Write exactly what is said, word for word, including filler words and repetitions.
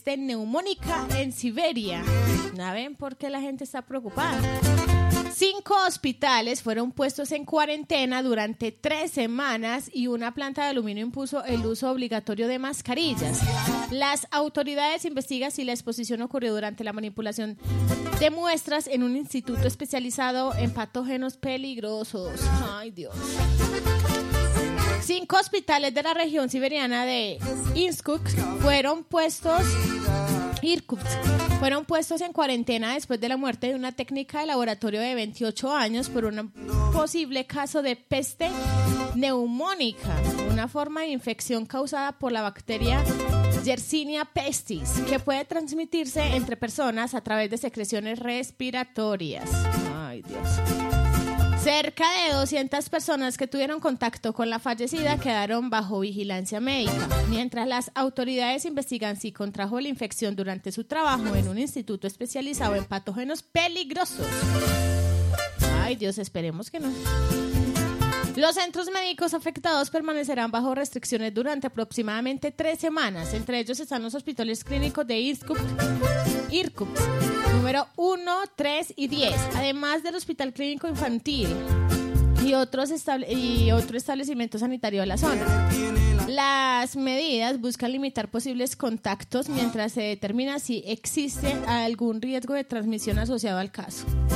peste neumónica en Siberia. ¿Saben por qué la gente está preocupada? Cinco hospitales fueron puestos en cuarentena durante tres semanas y una planta de aluminio impuso el uso obligatorio de mascarillas. Las autoridades investigan si la exposición ocurrió durante la manipulación de muestras en un instituto especializado en patógenos peligrosos. Ay, Dios. Cinco hospitales de la región siberiana de Irkutsk fueron puestos... Irkutsk fueron puestos en cuarentena después de la muerte de una técnica de laboratorio de veintiocho años por un posible caso de peste neumónica, una forma de infección causada por la bacteria Yersinia pestis, que puede transmitirse entre personas a través de secreciones respiratorias. Ay, Dios. Cerca de doscientas personas que tuvieron contacto con la fallecida quedaron bajo vigilancia médica, mientras las autoridades investigan si contrajo la infección durante su trabajo en un instituto especializado en patógenos peligrosos. Ay, Dios, esperemos que no. Los centros médicos afectados permanecerán bajo restricciones durante aproximadamente tres semanas. Entre ellos están los hospitales clínicos de Irkutsk, Irkutsk número uno, tres y diez, además del Hospital Clínico Infantil y, otros estable- y otro establecimiento sanitario de la zona. Las medidas buscan limitar posibles contactos mientras se determina si existe algún riesgo de transmisión asociado al caso.